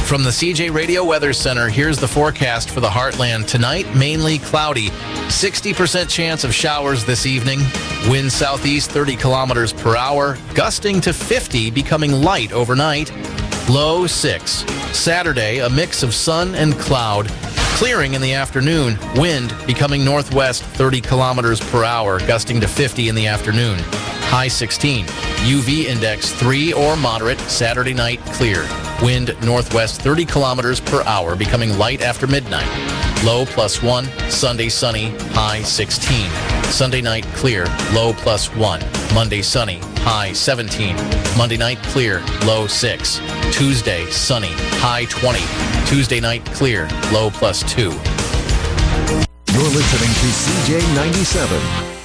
From the CJ Radio Weather Center, here's the forecast for the Heartland. Tonight, mainly cloudy. 60% chance of showers this evening. Wind southeast 30 kilometers per hour, gusting to 50, becoming light overnight. Low 6. Saturday, a mix of sun and cloud. Clearing in the afternoon. Wind becoming northwest 30 kilometers per hour, gusting to 50 in the afternoon. High 16. UV index 3 or moderate. Saturday night, clear. Wind northwest 30 kilometers per hour, becoming light after midnight. Low +1. Sunday sunny. High 16. Sunday night, clear. Low +1. Monday sunny. High 17. Monday night, clear. Low 6. Tuesday, sunny. High 20. Tuesday night, clear. Low +2. You're listening to CJ 97.